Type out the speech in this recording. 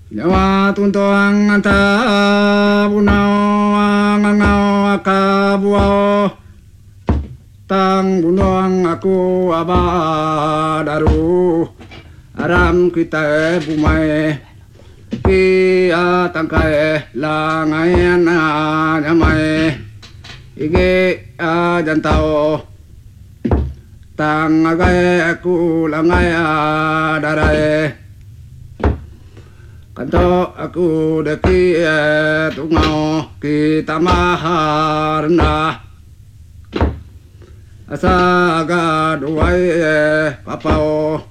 Nyawa tuntuang anta bunau ngangau akabuao tang bunuang aku abadaru aram kita bumai kia tangkai langai na nyamai ige jantau tang agai aku langai darai kanto aku deki tungau kita maharna asa aga duai papao